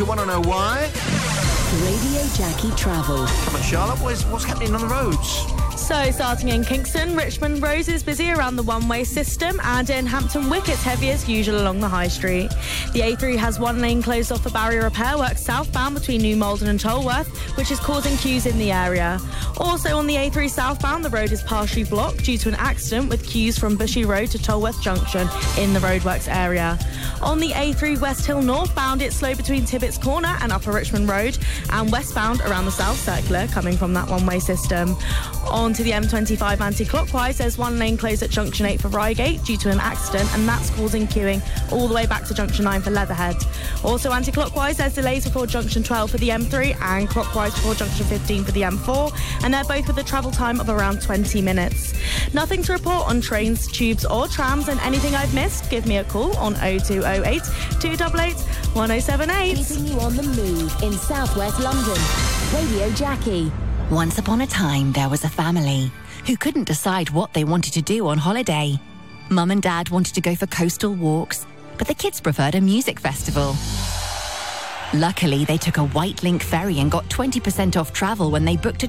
you want to know why? Radio Jackie Travel. Come on, Charlotte, what's happening on the roads? So, starting in Kingston, Richmond Road is busy around the one-way system, and in Hampton Wick it's heavy as usual along the High Street. The A3 has one lane closed off for barrier repair work southbound between New Malden and Tolworth, which is causing queues in the area. Also on the A3 southbound, the road is partially blocked due to an accident with queues from Bushy Road to Tolworth Junction in the roadworks area. On the A3 West Hill northbound, it's slow between Tibbets Corner and Upper Richmond Road, and westbound around the South Circular coming from that one-way system. On to the M25 anti-clockwise, there's one lane closed at Junction 8 for Reigate due to an accident, and that's causing queuing all the way back to Junction 9 for Leatherhead. Also anti-clockwise, there's delays before Junction 12 for the M3 and clockwise before Junction 15 for the M4, and they're both with a travel time of around 20 minutes. Nothing to report on trains, tubes or trams, and anything I've missed, give me a call on 0208 288 1078. Keeping you on the move in southwest London. Radio Jackie. Once upon a time, there was a family who couldn't decide what they wanted to do on holiday. Mum and Dad wanted to go for coastal walks, but the kids preferred a music festival. Luckily, they took a White Link ferry and got 20% off travel when they booked a